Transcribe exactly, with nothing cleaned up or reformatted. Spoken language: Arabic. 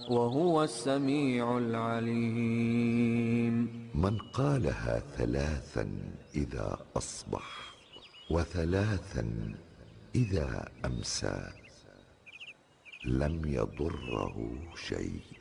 وهو السميع العليم. من قالها ثلاثا إذا أصبح وثلاثا إذا أمسى لم يضره شيء.